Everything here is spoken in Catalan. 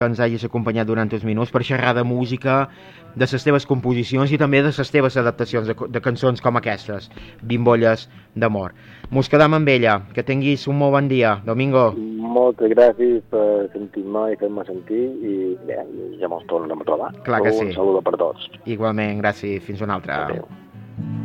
que ens hagis acompanyat durant uns minuts per xerrar de música, de les teves composicions i també de les teves adaptacions de cançons com aquestes, Bimbolles d'amor. Mos quedam amb ella, que tinguis un molt bon dia, Domingo. Moltes gràcies per sentir-me i fer-me sentir i bé, ja mos tornarem a trobar. Clar que sí. Un saludo per tots. Igualment, gràcies, fins una altra. Adéu.